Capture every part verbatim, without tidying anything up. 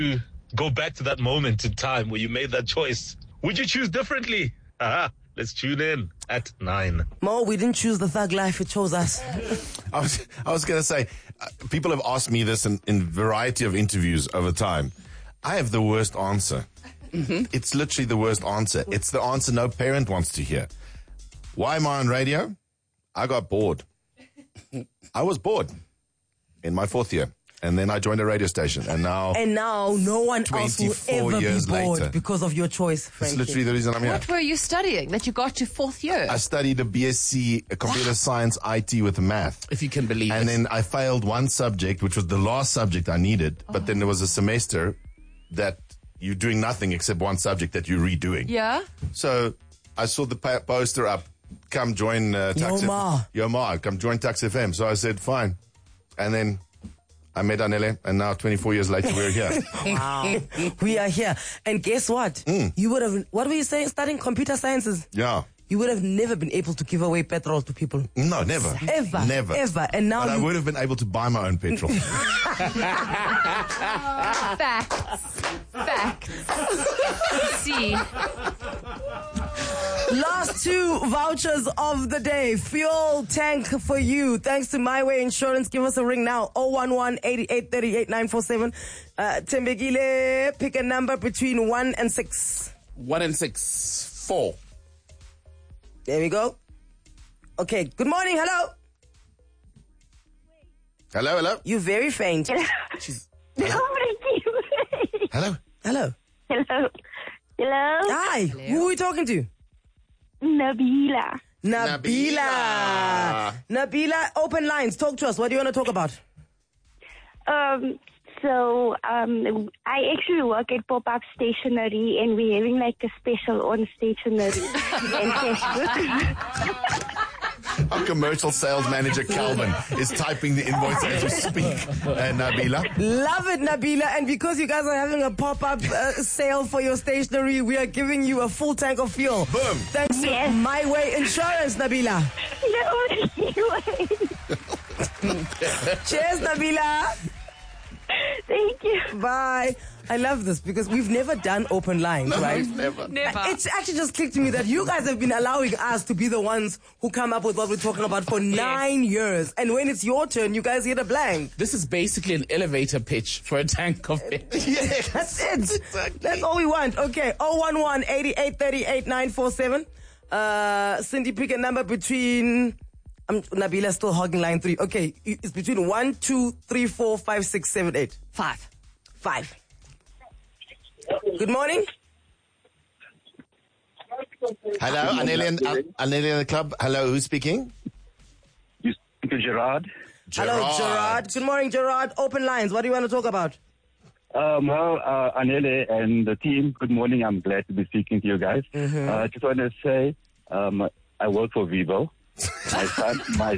to go back to that moment in time where you made that choice, would you choose differently? Aha. Let's tune in at nine. Mo, we didn't choose the thug life, it chose us. I was, I was going to say, uh, people have asked me this in, in variety of interviews over time. I have the worst answer. Mm-hmm. It's literally the worst answer. It's the answer no parent wants to hear. Why am I on radio? I got bored. I was bored in my fourth year. And then I joined a radio station, and now... And now no one else will ever be bored later. because of your choice, Frankie. It's literally the reason I'm here. What were you studying that you got to fourth year? I studied a B S c, a computer science, I T with math. If you can believe and it. And then I failed one subject, which was the last subject I needed. But then there was a semester that you're doing nothing except one subject that you're redoing. Yeah? So I saw the pa- poster up, come join uh, Tax Yoma. F M. Yoma, come join Tax F M. So I said, fine. And then... I met Anele, and now twenty-four years later, we're here. Wow. We are here. And guess what? Mm. You would have, what were you saying, studying computer sciences? Yeah. You would have never been able to give away petrol to people. No, never. Ever. Never. Ever. And now But you... I would have been able to buy my own petrol. Facts. Facts. See. Last two vouchers of the day. Fuel tank for you. Thanks to My Way Insurance. Give us a ring now. oh one one, eight eight three eight, nine four seven. Uh, Tembekile, pick a number between one and six. One and six. Four. There we go. Okay. Good morning. Hello. Hello, hello. You very faint. She's, Hello. hello. Hello. Hello. Hello. Hi. Hello. Who are we talking to? Nabila. Nabila. Nabila, open lines. Talk to us. What do you want to talk about? Um. So, um, I actually work at Pop-Up Stationery, and we're having like a special on stationery and cashbook. Our commercial sales manager, Calvin, is typing the invoice as we speak. Uh, Nabila. Love it, Nabila. And because you guys are having a pop-up uh, sale for your stationery, we are giving you a full tank of fuel. Boom. Thanks to Yes. My Way Insurance, Nabila. Cheers, Nabila. Thank you. Bye. I love this because we've never done open lines, No, right? never. Never. It's actually just clicked to me that you guys have been allowing us to be the ones who come up with what we're talking about for nine years. And when it's your turn, you guys hit a blank. This is basically an elevator pitch for a tank of petrol. Yes. That's it. Exactly. That's all we want. Okay. oh one one, eight eight three eight, nine four seven. Uh, Cindy, pick a number between... Um, Nabila's still hogging line three. Okay. It's between one, two, three, four, five, six, seven, eight. Five. Five. Good morning. Hello, Anele and, uh, Anele and the club. Hello, who's speaking? You speak to Gerard. Hello, Gerard. Good morning, Gerard. Open lines. What do you want to talk about? Um, well, uh, Anele and the team, good morning. I'm glad to be speaking to you guys. Mm-hmm. Uh, I just want to say, um, I work for Vivo. My son, my...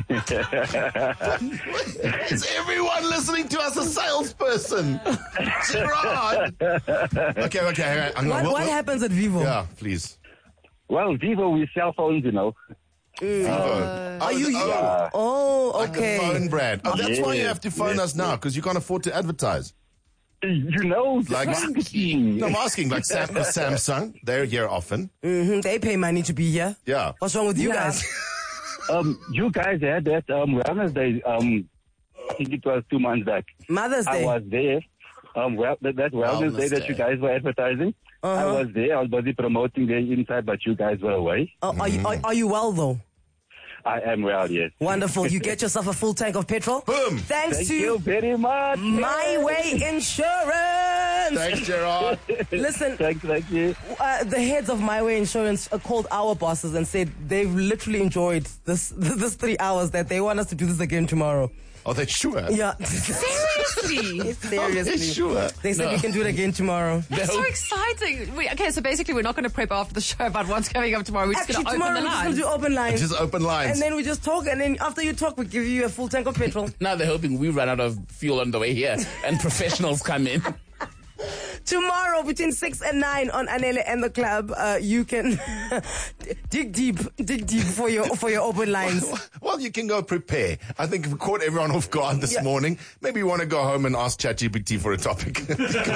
Is everyone listening to us a salesperson? Gerard. Okay, okay. I'm What, gonna- what happens at Vivo? Yeah, please. Well, Vivo, we sell phones, you know. Vivo. Are Oh, you? oh, Oh, like okay. a phone brand. Oh, that's why you Yes, have to phone yes, us now, yes. because you can't afford to advertise. You know, Like- marketing. No, I'm asking, like Sam, uh, Samsung, they're here often. Mm-hmm. They pay money to be here. Yeah. What's wrong with you Yeah. guys? Um, you guys had that um, Wellness Day. Um, I think it was two months back. Mother's I Day. was there. Um, well, that, that Wellness, Wellness Day that Day. you guys were advertising. I Uh-huh. was there. I was busy promoting there inside, but you guys were away. Oh, are, you, are, are you well, though? I am well, yes. Wonderful. You get yourself a full tank of petrol. Boom. Thanks Thank to you very much. My Way Insurance. Thanks, Gerard. Listen, Thank, thank you. uh, the heads of My Way Insurance uh, called our bosses and said they've literally enjoyed this this three hours that they want us to do this again tomorrow. Oh, they're sure. Yeah. Seriously? Seriously. Are they sure? They said No. we can do it again tomorrow. That's so exciting. We, okay, so basically we're not going to prep after the show about what's coming up tomorrow. We're just Actually, going to open tomorrow the we're just going lines. to do open lines. Just open lines. And then we just talk, and then after you talk, we give you a full tank of petrol. Now they're hoping we run out of fuel on the way here and professionals come in. Tomorrow between six and nine on Anele and the Club, uh, you can dig deep, dig deep for your for your open lines. Well, you can go prepare. I think we caught everyone off guard this Yeah. morning. Maybe you want to go home and ask ChatGPT for a topic.